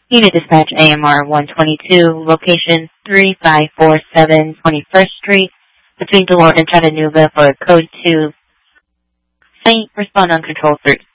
Unit Dispatch AMR 122, location 3547 21st Street, between Delore and Chattanooga for code 2. Saint, respond on control 3.